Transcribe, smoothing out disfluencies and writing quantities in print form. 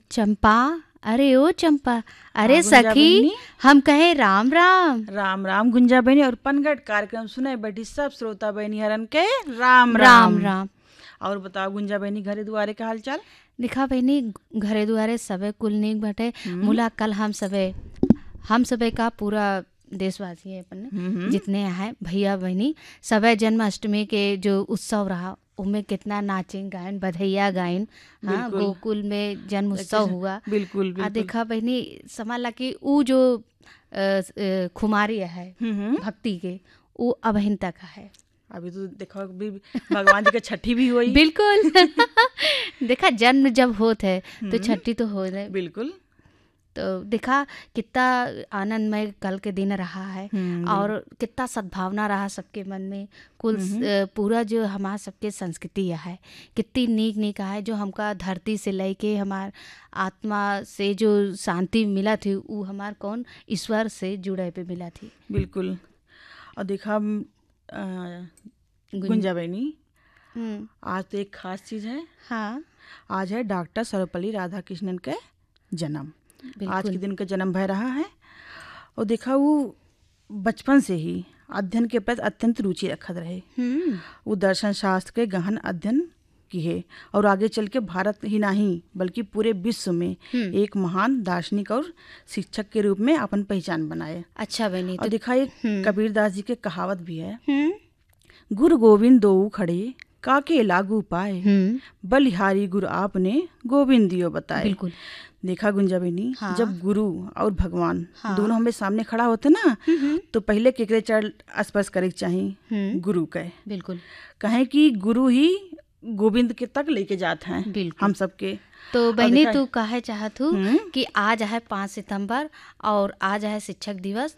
चंपा, अरे ओ चंपा, अरे हाँ, गुंजा सखी, बहनी। हम कहे राम राम। राम राम गुंजा बहनी। और पनघट कार्यक्रम सुने बैठी सब श्रोता बहनी हरन के राम राम राम। राम। और बताओ गुंजा बहनी, घरे दुआरे का हाल चाल? दिखा बहनी, घरे दुआरे सबे कुल नीक बटे। मुला कल हम सबे का पूरा देशवासी है अपन जितने हैं भैया बहनी, सबे जन्माष्टमी के जो उत्सव रहा उनमें कितना नाचिन गायन बधैया गायन। हाँ, बिल्कुल। गोकुल में जन्म उत्सव हुआ। बिल्कुल आ बिल्कुल। देखा बहनी, समझ कि ऊ जो खुमारी है भक्ति के, वो अबहिन तक है। अभी तो देखो अभी भगवान जी का छठी भी हुई। बिल्कुल। देखा, जन्म जब होत है तो छठी तो हो रहे। बिल्कुल। तो देखा कितना आनंदमय कल के दिन रहा है और कितना सद्भावना रहा सबके मन में। कुल पूरा जो हमारा सबके संस्कृति है कितनी नीक नीक है, जो हमका धरती से लेके हमार आत्मा से जो शांति मिला थी वो हमार कौन ईश्वर से जुड़े पे मिला थी। बिल्कुल। और देखा गुंजा बहनी, आज तो एक खास चीज है। हाँ, आज है डॉक्टर सर्वपल्ली राधाकृष्णन के जन्म। आज के दिन का जन्म भय रहा है। और देखा वो बचपन से ही अध्ययन के प्रति अत्यंत रुचि रखत रहे। वो दर्शन शास्त्र के गहन अध्ययन किए और आगे चल के भारत ही नहीं बल्कि पूरे विश्व में एक महान दार्शनिक और शिक्षक के रूप में अपन पहचान बनाए। अच्छा बनी। और देखा एक कबीरदास जी के कहावत भी है, गुरु गोविंद दोऊ खड़े काके लागू पाए, बलिहारी गुरु आपने गोविंद दियो बताए। बिल्कुल। देखा गुंजा बहनी, हाँ। जब गुरु और भगवान दोनों हमें सामने खड़ा होते ना तो पहले केकरे चरण स्पर्श करे के चाहिए? गुरु के। बिल्कुल। कहें कि गुरु ही गोविंद के तक लेके जाते हैं बिल्कुल। हम सबके। तो बहनी तू कहे चाहत हूँ कि आज है 5 सितंबर और आज है शिक्षक दिवस।